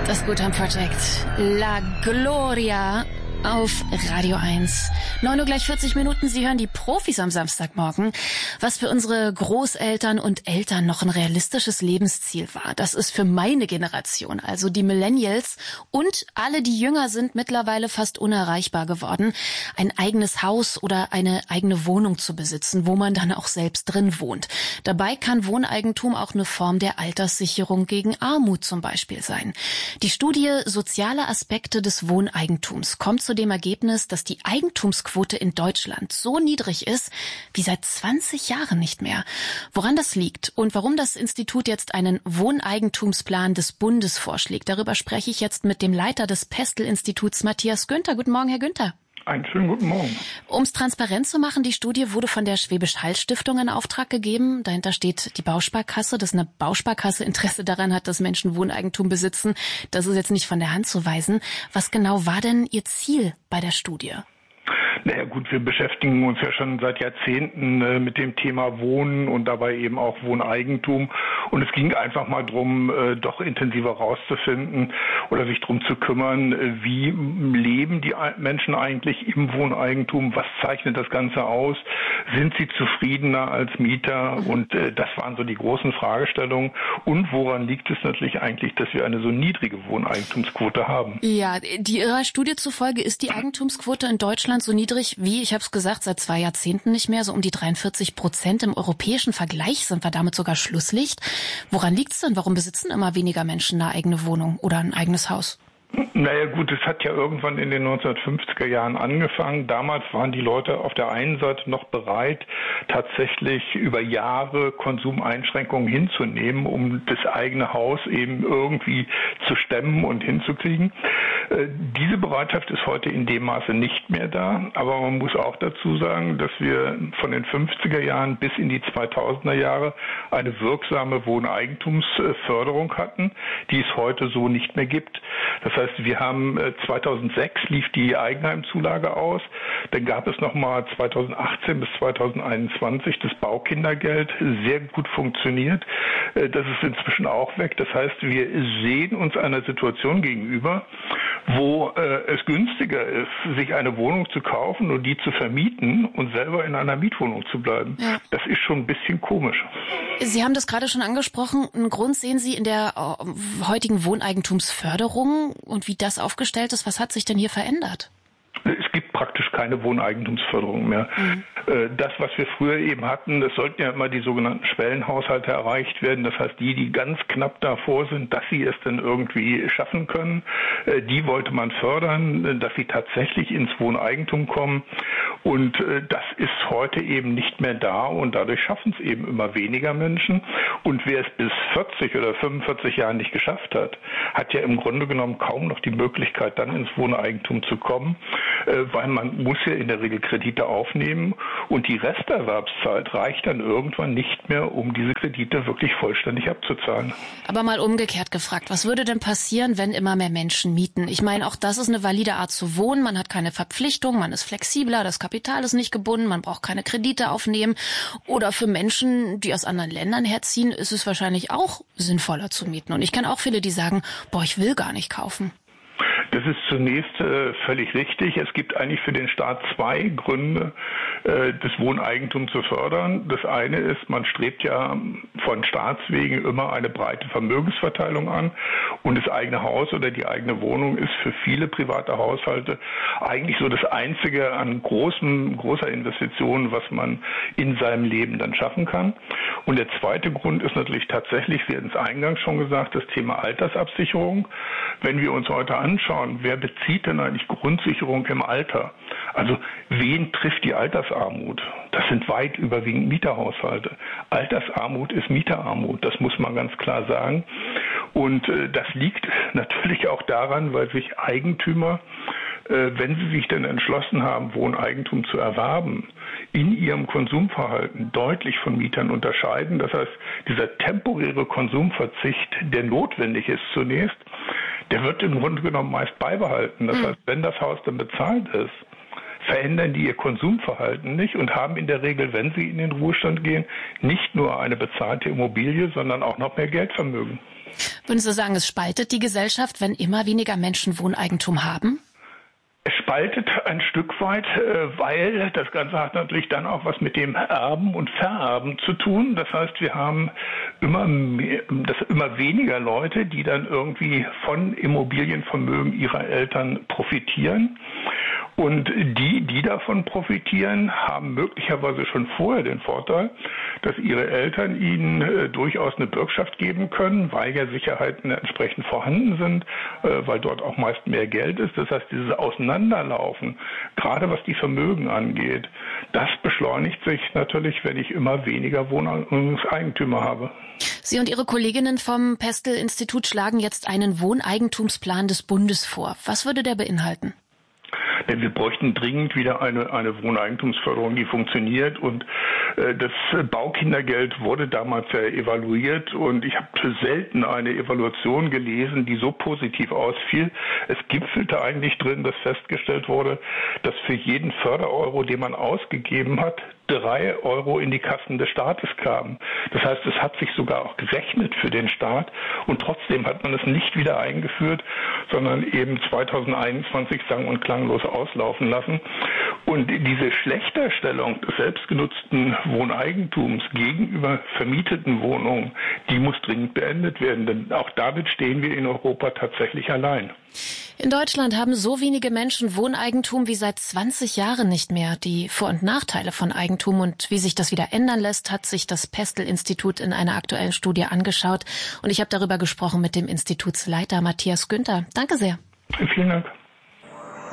Das Guthaben Project. La Gloria auf Radio 1. 9 Uhr gleich 40 Minuten. Sie hören die Profis am Samstagmorgen. Was für unsere Großeltern und Eltern noch ein realistisches Lebensziel war, das ist für meine Generation, also die Millennials und alle, die jünger sind, mittlerweile fast unerreichbar geworden, ein eigenes Haus oder eine eigene Wohnung zu besitzen, wo man dann auch selbst drin wohnt. Dabei kann Wohneigentum auch eine Form der Alterssicherung gegen Armut zum Beispiel sein. Die Studie Soziale Aspekte des Wohneigentums kommt zu dem Ergebnis, dass die Eigentumsquote in Deutschland so niedrig ist wie seit 20 Jahren nicht mehr. Woran das liegt und warum das Institut jetzt einen Wohneigentumsplan des Bundes vorschlägt, darüber spreche ich jetzt mit dem Leiter des Pestel-Instituts, Matthias Günther. Guten Morgen, Herr Günther. Einen schönen guten Morgen. Um es transparent zu machen, die Studie wurde von der Schwäbisch-Hall-Stiftung in Auftrag gegeben. Dahinter steht die Bausparkasse, dass eine Bausparkasse Interesse daran hat, dass Menschen Wohneigentum besitzen. Das ist jetzt nicht von der Hand zu weisen. Was genau war denn Ihr Ziel bei der Studie? Naja gut, wir beschäftigen uns ja schon seit Jahrzehnten mit dem Thema Wohnen und dabei eben auch Wohneigentum. Und es ging einfach mal drum, doch intensiver rauszufinden oder sich drum zu kümmern, wie leben die Menschen eigentlich im Wohneigentum? Was zeichnet das Ganze aus? Sind sie zufriedener als Mieter? Und das waren so die großen Fragestellungen. Und woran liegt es natürlich eigentlich, dass wir eine so niedrige Wohneigentumsquote haben? Ja, Ihrer Studie zufolge ist die Eigentumsquote in Deutschland so niedrig wie, ich habe es gesagt, seit 2 Jahrzehnten nicht mehr, so um die 43%. Im europäischen Vergleich sind wir damit sogar Schlusslicht. Woran liegt es denn? Warum besitzen immer weniger Menschen eine eigene Wohnung oder ein eigenes Haus? Naja gut, es hat ja irgendwann in den 1950er Jahren angefangen. Damals waren die Leute auf der einen Seite noch bereit, tatsächlich über Jahre Konsumeinschränkungen hinzunehmen, um das eigene Haus eben irgendwie zu stemmen und hinzukriegen. Diese Bereitschaft ist heute in dem Maße nicht mehr da. Aber man muss auch dazu sagen, dass wir von den 50er Jahren bis in die 2000er Jahre eine wirksame Wohneigentumsförderung hatten, die es heute so nicht mehr gibt. Das heißt, wir haben 2006 lief die Eigenheimzulage aus, dann gab es nochmal 2018 bis 2021 das Baukindergeld, sehr gut funktioniert. Das ist inzwischen auch weg. Das heißt, wir sehen uns einer Situation gegenüber, wo es günstiger ist, sich eine Wohnung zu kaufen und die zu vermieten und selber in einer Mietwohnung zu bleiben. Ja. Das ist schon ein bisschen komisch. Sie haben das gerade schon angesprochen. Einen Grund sehen Sie in der heutigen Wohneigentumsförderung und wie das aufgestellt ist. Was hat sich denn hier verändert? Es gibt praktisch keine Wohneigentumsförderung mehr. Das, was wir früher eben hatten, es sollten ja immer die sogenannten Schwellenhaushalte erreicht werden. Das heißt, die ganz knapp davor sind, dass sie es dann irgendwie schaffen können, die wollte man fördern, dass sie tatsächlich ins Wohneigentum kommen. Und das ist heute eben nicht mehr da und dadurch schaffen es eben immer weniger Menschen. Und wer es bis 40 oder 45 Jahren nicht geschafft hat, hat ja im Grunde genommen kaum noch die Möglichkeit, dann ins Wohneigentum zu kommen, weil man muss ja in der Regel Kredite aufnehmen und die Resterwerbszeit reicht dann irgendwann nicht mehr, um diese Kredite wirklich vollständig abzuzahlen. Aber mal umgekehrt gefragt, was würde denn passieren, wenn immer mehr Menschen mieten? Ich meine, auch das ist eine valide Art zu wohnen, man hat keine Verpflichtung, man ist flexibler, das Kapital ist nicht gebunden, man braucht keine Kredite aufnehmen. Oder für Menschen, die aus anderen Ländern herziehen, ist es wahrscheinlich auch sinnvoller zu mieten. Und ich kenne auch viele, die sagen, ich will gar nicht kaufen. Das ist zunächst völlig richtig. Es gibt eigentlich für den Staat 2 Gründe, das Wohneigentum zu fördern. Das eine ist, man strebt ja von Staatswegen immer eine breite Vermögensverteilung an und das eigene Haus oder die eigene Wohnung ist für viele private Haushalte eigentlich so das einzige an großer Investition, was man in seinem Leben dann schaffen kann. Und der zweite Grund ist natürlich tatsächlich, Sie hatten es eingangs schon gesagt, das Thema Altersabsicherung. Wenn wir uns heute anschauen, wer bezieht denn eigentlich Grundsicherung im Alter? Also wen trifft die Altersarmut? Das sind weit überwiegend Mieterhaushalte. Altersarmut ist Mieterarmut, das muss man ganz klar sagen. Und das liegt natürlich auch daran, weil sich Eigentümer, wenn sie sich denn entschlossen haben, Wohneigentum zu erwerben, in ihrem Konsumverhalten deutlich von Mietern unterscheiden. Das heißt, dieser temporäre Konsumverzicht, der notwendig ist zunächst, der wird im Grunde genommen meist beibehalten. Das heißt, wenn das Haus dann bezahlt ist, verändern die ihr Konsumverhalten nicht und haben in der Regel, wenn sie in den Ruhestand gehen, nicht nur eine bezahlte Immobilie, sondern auch noch mehr Geldvermögen. Würden Sie sagen, es spaltet die Gesellschaft, wenn immer weniger Menschen Wohneigentum haben? Es spaltet ein Stück weit, weil das Ganze hat natürlich dann auch was mit dem Erben und Vererben zu tun. Das heißt, wir haben immer weniger Leute, die dann irgendwie von Immobilienvermögen ihrer Eltern profitieren. Und die davon profitieren, haben möglicherweise schon vorher den Vorteil, dass ihre Eltern ihnen durchaus eine Bürgschaft geben können, weil ja Sicherheiten entsprechend vorhanden sind, weil dort auch meist mehr Geld ist. Das heißt, dieses Auseinanderlaufen, gerade was die Vermögen angeht, das beschleunigt sich natürlich, wenn ich immer weniger Wohnungseigentümer habe. Sie und Ihre Kolleginnen vom Pestel-Institut schlagen jetzt einen Wohneigentumsplan des Bundes vor. Was würde der beinhalten? Denn wir bräuchten dringend wieder eine Wohneigentumsförderung, die funktioniert. Und das Baukindergeld wurde damals ja evaluiert. Und ich habe selten eine Evaluation gelesen, die so positiv ausfiel. Es gipfelte eigentlich drin, dass festgestellt wurde, dass für jeden Fördereuro, den man ausgegeben hat, 3 Euro in die Kassen des Staates kamen. Das heißt, es hat sich sogar auch gerechnet für den Staat. Und trotzdem hat man es nicht wieder eingeführt, sondern eben 2021 sang- und klanglos auslaufen lassen. Und diese Schlechterstellung des selbstgenutzten Wohneigentums gegenüber vermieteten Wohnungen, die muss dringend beendet werden. Denn auch damit stehen wir in Europa tatsächlich allein. In Deutschland haben so wenige Menschen Wohneigentum wie seit 20 Jahren nicht mehr. Die Vor- und Nachteile von Eigentum und wie sich das wieder ändern lässt, hat sich das Pestel-Institut in einer aktuellen Studie angeschaut. Und ich habe darüber gesprochen mit dem Institutsleiter Matthias Günther. Danke sehr. Vielen Dank.